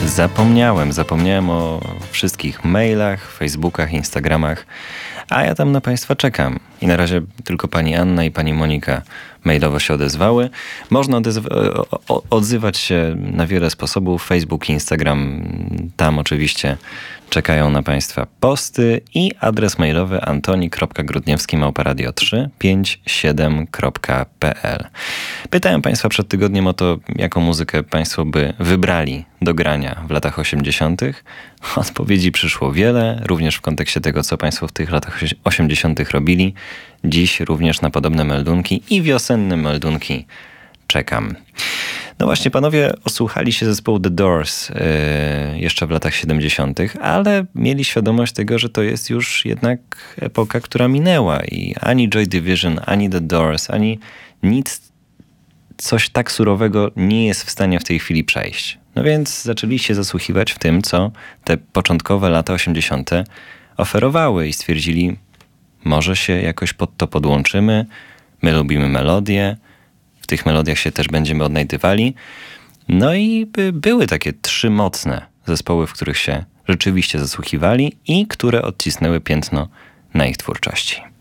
Zapomniałem o wszystkich mailach, facebookach, instagramach, a ja tam na Państwa czekam. I na razie tylko pani Anna i pani Monika mailowo się odezwały. Można odzywać się na wiele sposobów. Facebook, Instagram, tam oczywiście czekają na Państwa posty i adres mailowy antoni.grudniewski@radio357.pl. Pytałem Państwa przed tygodniem o to, jaką muzykę Państwo by wybrali do grania w latach 80. Odpowiedzi przyszło wiele, również w kontekście tego, co Państwo w tych latach 80. robili. Dziś również na podobne meldunki i wiosenne meldunki czekam. No właśnie, panowie osłuchali się zespołu The Doors jeszcze w latach 70., ale mieli świadomość tego, że to jest już jednak epoka, która minęła i ani Joy Division, ani The Doors, ani nic, coś tak surowego nie jest w stanie w tej chwili przejść. No więc zaczęli się zasłuchiwać w tym, co te początkowe lata 80. oferowały i stwierdzili, może się jakoś pod to podłączymy, my lubimy melodie, w tych melodiach się też będziemy odnajdywali. No i były takie 3 mocne zespoły, w których się rzeczywiście zasłuchiwali i które odcisnęły piętno na ich twórczości.